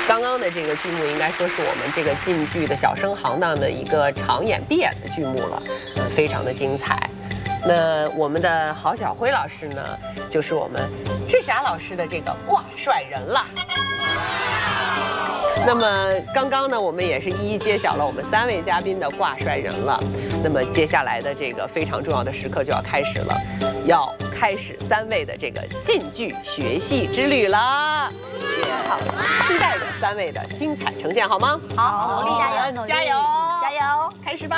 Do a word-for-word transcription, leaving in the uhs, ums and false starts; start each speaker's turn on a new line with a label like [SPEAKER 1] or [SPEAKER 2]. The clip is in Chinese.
[SPEAKER 1] 刚刚的这个剧目应该说是我们这个晋剧的小生行当的一个常演必演的剧目了，呃，非常的精彩。那我们的郝晓辉老师呢，就是我们志霞老师的这个挂帅人了。那么刚刚呢，我们也是一一揭晓了我们三位嘉宾的挂帅人了。那么接下来的这个非常重要的时刻就要开始了，要开始三位的这个晋剧学戏之旅了。也好，期待着三位的精彩呈现，好吗？
[SPEAKER 2] 好，努力加油，
[SPEAKER 1] 加油，
[SPEAKER 2] 加油，
[SPEAKER 1] 开始吧。